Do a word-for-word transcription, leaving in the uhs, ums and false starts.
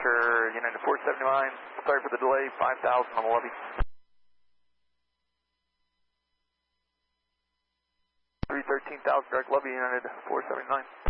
departure, United four seventy-nine. Sorry for the delay, five thousand on the levy. three thirteen thousand direct levy, United four seventy-nine.